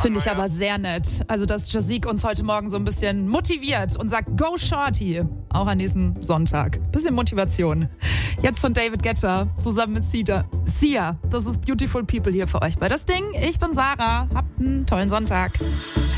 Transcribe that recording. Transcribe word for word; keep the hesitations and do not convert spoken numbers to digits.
finde ich aber sehr nett. Also, dass Jazik uns heute Morgen so ein bisschen motiviert und sagt, go Shorty, auch an diesem Sonntag. Bisschen Motivation. Jetzt von David Guetta zusammen mit Sia. Sia, das ist Beautiful People hier für euch bei Das Ding. Ich bin Sarah. Habt einen tollen Sonntag.